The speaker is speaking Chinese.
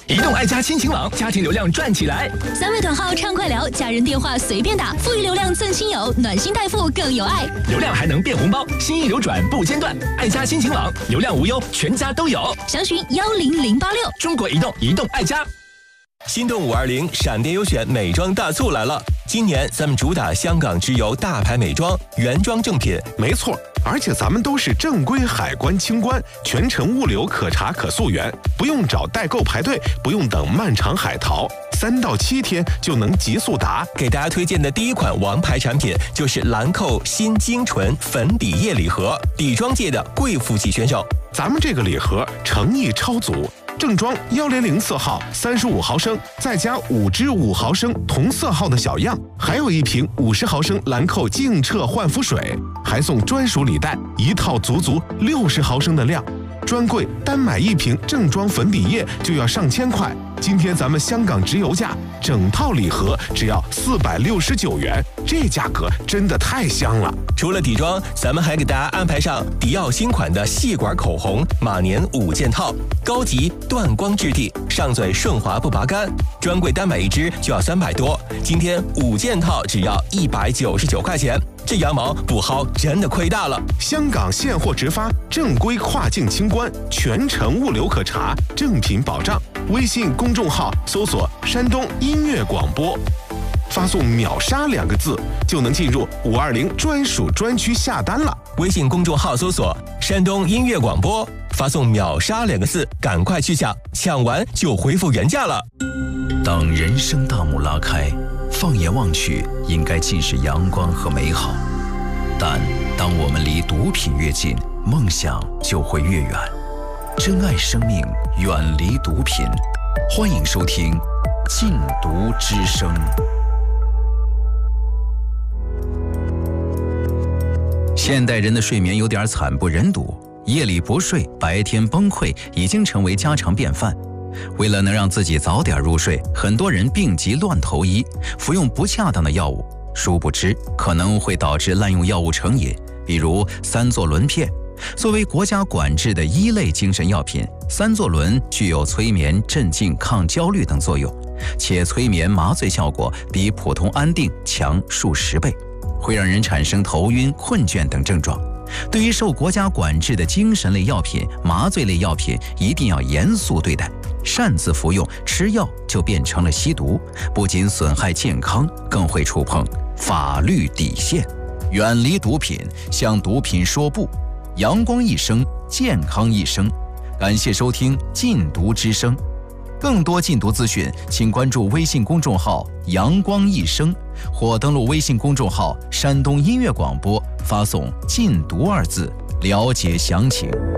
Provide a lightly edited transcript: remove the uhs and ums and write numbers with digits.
移动爱家亲情网，家庭流量赚起来。 3位短号畅快聊，家人电话随便打，富裕流量赠亲友，暖心代付更有爱。 流量还能变红包，心意流转不间断。爱家亲情网，流量无忧，全家都有。 详询10086。 中国移动，移动爱家。 心动520闪电优选美妆大促来了！今年咱们主打香港直邮大牌美妆，原装正品。 没错，而且咱们都是正规海关清关，全程物流可查可溯源，不用找代购排队，不用等漫长海淘，3到7天就能极速达。 给大家推荐的第一款王牌产品就是兰蔻新精纯粉底液礼盒，底妆界的贵妇级选手。 咱们这个礼盒诚意超足。正装100色号35毫升，再加5支5毫升同色号的小样，还有一瓶50毫升兰蔻净澈焕肤水，还送专属礼袋一套足足60毫升的量。专柜单买一瓶正装粉底液就要上千块，今天咱们香港直邮价，整套礼盒只要469元，这价格真的太香了。 除了底妆，咱们还给大家安排上迪奥新款的细管口红马年5件套，高级断光质地，上嘴顺滑不拔干。专柜单买一支就要300多，今天5件套只要199块钱。这羊毛不薅真的亏大了。 香港现货直发，正规跨境清关，全程物流可查，正品保障。微信公众号搜索山东音乐广播，发送秒杀2个字就能进入520专属专区下单了。 微信公众号搜索山东音乐广播，发送秒杀2个字，赶快去抢，抢完就恢复原价了。 当人生大幕拉开，放眼望去，应该尽是阳光和美好。但当我们离毒品越近，梦想就会越远。珍爱生命，远离毒品。欢迎收听《禁毒之声》。现代人的睡眠有点惨不忍睹，夜里不睡，白天崩溃，已经成为家常便饭。为了能让自己早点入睡，很多人病急乱投医，服用不恰当的药物，殊不知可能会导致滥用药物成瘾，比如3唑仑片。作为国家管制的1类精神药品，3唑仑具有催眠、镇静、抗焦虑等作用，且催眠麻醉效果比普通安定强数10倍，会让人产生头晕、困倦等症状。对于受国家管制的精神类药品、麻醉类药品，一定要严肃对待。擅自服用、吃药就变成了吸毒，不仅损害健康，更会触碰法律底线。远离毒品，向毒品说不。阳光一生，健康一生。感谢收听《禁毒之声》，更多禁毒资讯，请关注微信公众号“阳光一生”或登录微信公众号“山东音乐广播”，发送“禁毒”2字了解详情。